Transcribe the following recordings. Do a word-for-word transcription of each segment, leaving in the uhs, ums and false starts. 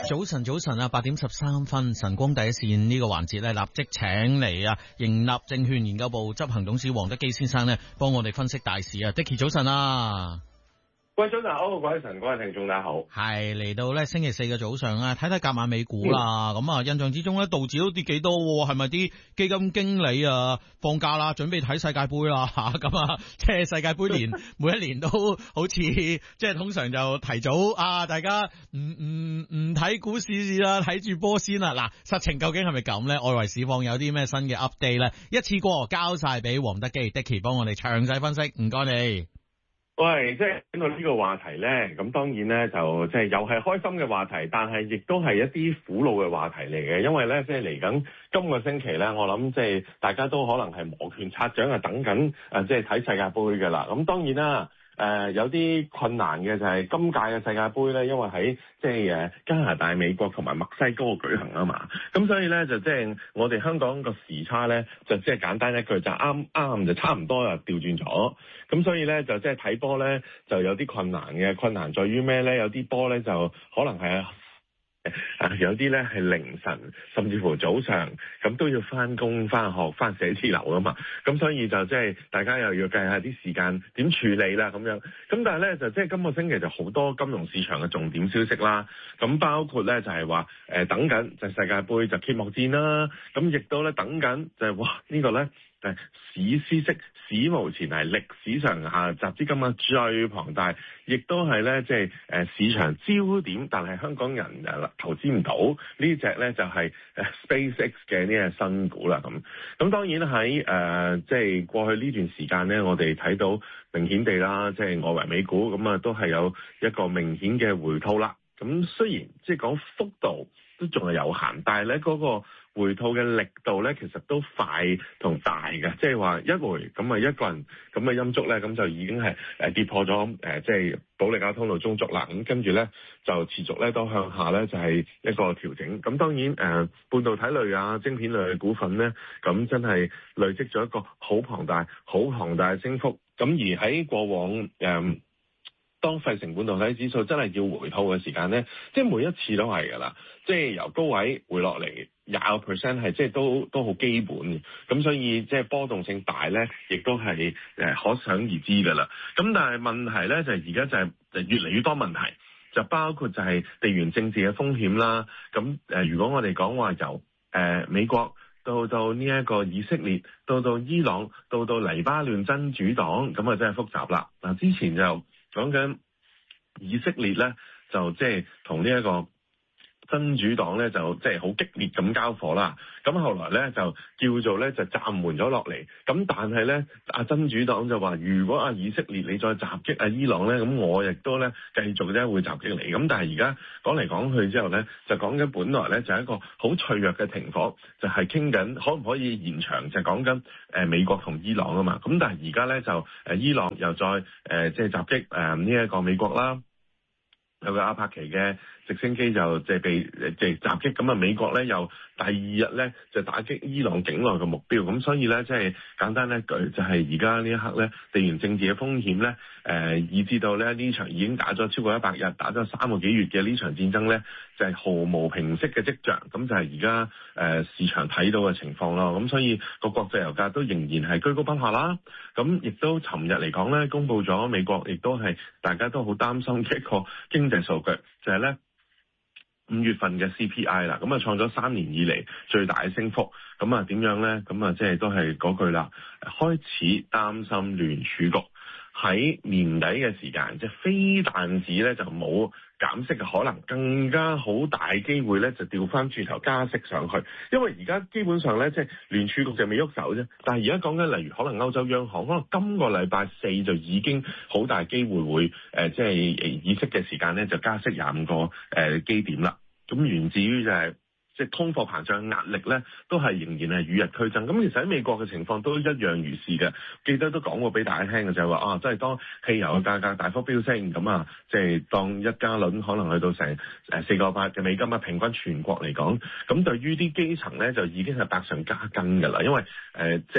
早晨，早晨啊！八點十三分，晨光第一線呢個環節咧，立即請嚟啊，盈立證券研究部執行董事黃德基先生咧，幫我哋分析大市啊。Dicky 早晨啊！ 喂，早晨，好，各位晨光嘅聽眾大家好。 係嚟到咧星期四嘅早上啊，睇睇隔晚美股啦。咁、嗯、啊，印象之中咧，道指都跌幾多，係咪啲基金經理啊放假啦，準備睇世界盃啦吓？咁啊，即係世界盃年每一年都好似即係通常就提早啊，大家唔唔唔睇股市啦，睇住波先啦。嗱，實情究竟係咪咁咧？外圍市況有啲咩新嘅 update 咧？一次過交晒俾黃德基 Dicky 幫我哋詳細分析，唔該你。 喂，即係講到呢個話題咧，咁當然咧就即係又係開心嘅話題，但係亦都係一啲苦惱嘅話題嚟嘅，因為咧即係嚟緊今個星期咧，我諗即係大家都可能係摩拳擦掌啊，等緊誒即係睇世界盃㗎啦。咁當然啦。誒、呃、有啲困難嘅就係今屆嘅世界盃咧，因為喺即係誒加拿大、美國同埋墨西哥舉行啊嘛，咁所以咧就即係我哋香港個時差咧就即係簡單一句就啱啱就差唔多啊調轉咗，咁所以咧就即係睇波咧就有啲困難嘅，困難在於咩咧？有啲波咧就可能係啊，有啲咧係凌晨，甚至乎早上，咁都要翻工、翻學、翻寫字樓啊嘛，咁所以就即係大家又要計下啲時間點處理啦咁樣。咁但係咧就即係今個星期就好多金融市場嘅重點消息啦，咁包括咧就係話誒等緊就世界盃就揭幕戰啦，咁亦都咧等緊就係哇呢個咧誒史詩式史無前例歷史上下集資金額最龐大，亦都係咧即係誒市場焦點，但係香港人誒投資唔到呢隻咧就係誒 SpaceX 嘅呢隻新股啦咁。咁當然喺誒即係過去呢段時間咧，我哋睇到明顯地啦，即係外圍美股咁啊都係有一個明顯嘅回吐啦。咁雖然即係講幅度都仲係有限，但係咧嗰個回吐嘅力度咧，其實都快同大嘅，即係話一回咁啊一個人咁嘅陰燭咧，咁就已經係誒跌破咗誒即係保利加通道中軸啦。咁跟住咧就持續咧都向下咧，就係一個調整。咁當然誒、呃、半導體類啊、晶片類嘅股份咧，咁真係累積咗一個好龐大、好龐大嘅升幅。咁而喺過往誒。呃當費城半導體指數真係要回吐嘅時間咧，即係每一次都係㗎啦，即係由高位回落嚟廿個 percent 係即係都都好基本嘅，咁所以即係波動性大咧，亦都係誒可想而知㗎啦。咁但係問題咧就係而家就係越嚟越多問題，就包括就係地緣政治嘅風險啦。咁誒，如果我哋講話由誒美國到到呢一個以色列，到到伊朗，到到黎巴嫩真主黨，咁啊真係複雜啦。嗱，之前就講緊以色列咧，就即係同呢一個真主黨咧，就即係好激烈咁交火啦。咁後來咧就叫做咧就暫緩咗落嚟。咁但係咧，阿真主黨就話：如果阿以色列你再襲擊阿伊朗咧，咁我亦都咧繼續咧會襲擊你。咁但係而家講嚟講去之後咧，就講緊本來咧就係一個好脆弱嘅停火，就係傾緊可唔可以延長，就係講緊誒美國同伊朗啊嘛。咁但係而家咧就誒伊朗又再誒即係襲擊誒呢一個美國啦。有個阿帕奇嘅直升機就即係被即係襲擊，咁啊美國咧又第二日咧就打擊伊朗境內嘅目標，咁所以咧即係簡單一句就係而家呢一刻咧地緣政治嘅風險咧，誒、呃、以至到咧呢場已經打咗超過一百日，打咗三個幾月嘅呢場戰爭咧，就係、是、毫無平息嘅跡象，咁就係而家誒市場睇到嘅情況咯。咁所以個國際油價都仍然係居高不下啦。咁亦都尋日嚟講咧，公布咗美國亦都係大家都好擔心嘅一個經濟數據，就係咧五月份嘅 C P I 啦，咁啊創咗三年以嚟最大嘅升幅。咁啊點樣咧？咁啊即係都係嗰句啦，開始擔心聯儲局喺年底嘅時間，即係非但止咧就冇減息嘅可能，更加好大機會咧就調翻轉頭加息上去。因為而家基本上咧即係聯儲局就未喐手啫，但係而家講緊例如可能歐洲央行可能今個禮拜四就已經好大機會會誒即係議息嘅時間咧就加息廿五個誒基點啦。咁源自於就係、是。即係通貨膨脹壓力咧，都係仍然係與日俱增。咁其實喺美國嘅情況都一樣如是嘅。記得都講過俾大家聽嘅就係話啊，即係當汽油嘅價格大幅飆升，咁啊，即係當一加侖可能去到成誒四個八嘅美金啊，平均全國嚟講，咁對於啲基層咧就已經係百上加斤㗎啦。因為誒即係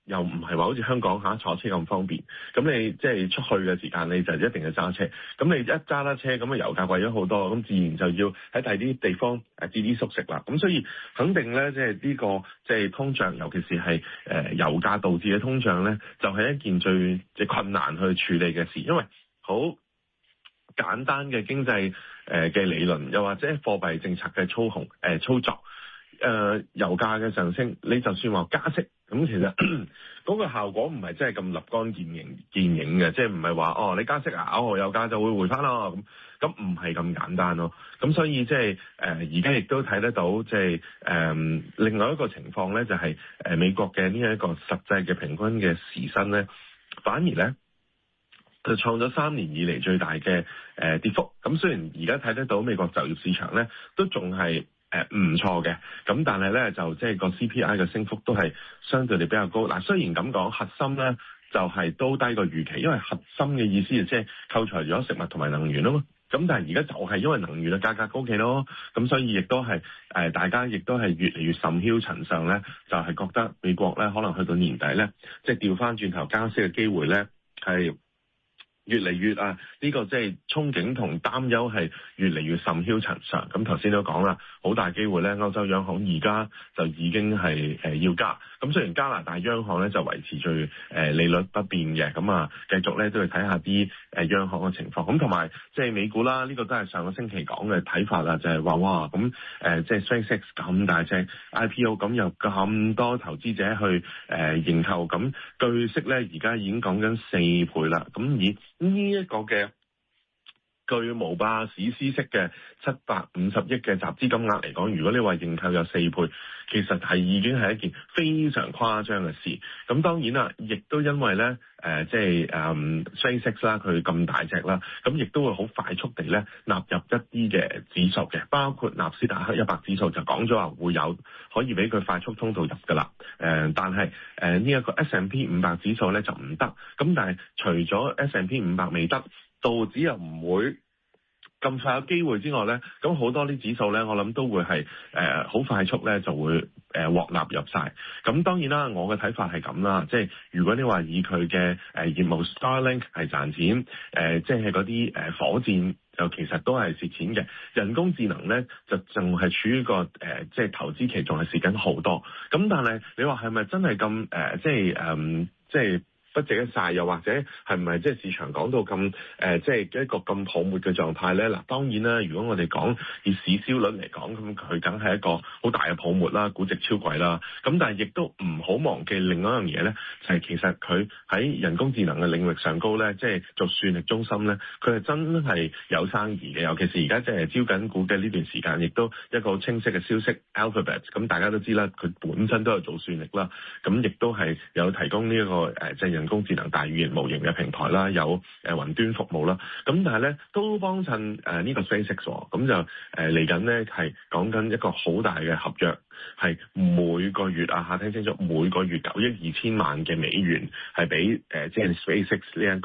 又唔係話好似香港嚇坐車咁方便，咁你即係出去嘅時間你就一定係揸車，咁你一揸得車咁啊油價貴咗好多，咁自然就要喺第二啲地方誒節衣縮食啦。咁所以肯定咧，即係呢個即係通脹，尤其是係誒油價導致嘅通脹咧，就係一件最即係困難去處理嘅事，因為好簡單嘅經濟誒嘅理論，又或者貨幣政策嘅操控誒操作。誒、呃、油價嘅上升，你就算話加息，咁其實嗰個效果唔係真係咁立竿見影見影嘅，即係唔係話哦你加息啊，哦油價就會回翻咯，咁咁唔係咁簡單咯。咁所以即係誒而家亦都睇得到，即係誒另外一個情況咧，就係、是、誒、呃、美國嘅呢一個實際嘅平均嘅時薪咧，反而咧就創咗三年以嚟最大嘅誒、呃、跌幅。咁雖然而家睇得到美國就業市場咧都仲係誒唔錯嘅，咁但係咧就即係個 C P I 嘅升幅都係相對地比較高。嗱，雖然咁講，核心咧就係、是、都低過預期，因為核心嘅意思就即係扣除咗食物同埋能源啊嘛。咁但係而家就係因為能源嘅價格高企咯，咁所以亦都係誒大家亦都係越嚟越甚囂塵上咧，就係、是、覺得美國咧可能去到年底咧，即係調翻轉頭加息嘅機會咧係越嚟越啊！呢、這個即係憧憬同擔憂係越嚟越甚囂塵上。咁頭先都講啦，好大機會咧，歐洲央行而家就已經係誒要加。咁雖然加拿大央行咧就維持最誒利率不變嘅，咁啊繼續咧都要睇下啲誒央行嘅情況。咁同埋即係美股啦，呢、這個都係上個星期講嘅睇法啦，就係、是、話哇咁誒即係 SpaceX 咁大隻 I P O， 咁有咁多投資者去誒認購，咁據悉咧而家已經講緊四倍啦。咁以呢一個嘅巨無霸史詩式嘅七百五十億嘅集資金額嚟講，如果你話認購有四倍，其實係已經係一件非常誇張嘅事。咁當然啦，亦都因為咧誒，即係誒 SpaceX 啦，佢咁大隻啦，咁亦都會好快速地咧納入一啲嘅指數嘅，包括納斯達克一百指數就講咗話會有可以俾佢快速通道入㗎啦。誒、呃，但係誒呢一個 S and P 五百指數咧就唔得。咁但係除咗 S and P 五百未得，道指又唔會咁快有機會之外咧，咁好多啲指數咧，我諗都會係誒好快速咧就會誒、呃、獲納入晒。咁當然啦，我嘅睇法係咁啦，即係如果你話以佢嘅誒業務 Starlink 係賺錢，誒、呃、即係嗰啲誒火箭就其實都係蝕錢嘅，人工智能咧就仲係處於個誒、呃、即係投資期，仲係蝕緊好多。咁但係你話係咪真係咁誒即係誒、呃、即係？不值一晒，又或者係唔係即係市場講到咁誒，即係一個咁泡沫嘅狀態咧？嗱，當然啦，如果我哋講以市銷率嚟講，咁佢梗係一個好大嘅泡沫啦，估值超貴啦。咁但係亦都唔好忘記另外一樣嘢咧，就係、是、其實佢喺人工智能嘅領域上高咧，即係做算力中心咧，佢係真係有生意嘅。尤其是而家即係招緊股嘅呢段時間，亦都一個好清晰嘅消息 ，Alphabet 咁大家都知啦，佢本身都有做算力啦，咁亦都係有提供呢、這、一個誒即係人工智能大語言模型嘅平台啦，有誒雲端服務啦，咁但係咧都幫襯誒呢個 SpaceX 喎，咁就誒嚟緊咧係講緊一個好大嘅合約，係每個月啊，下聽清楚，每個月九億二千萬嘅美元係俾誒即係 SpaceX 呢一個